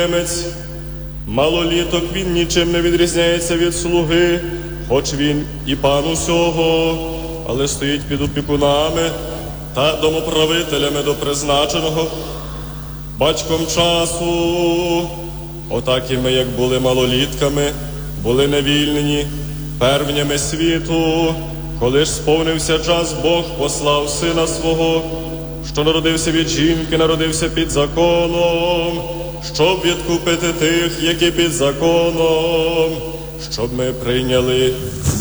Малоліток він нічим не відрізняється від слуги, хоч він і пан усього, але стоїть під опікунами та домоправителями до призначеного батьком часу. Отак і ми, як були малолітками, були невільнені первнями світу. Коли ж сповнився час, Бог послав Сина Свого, що народився від жінки, народився під законом, щоб відкупити тих, які під законом, щоб ми прийняли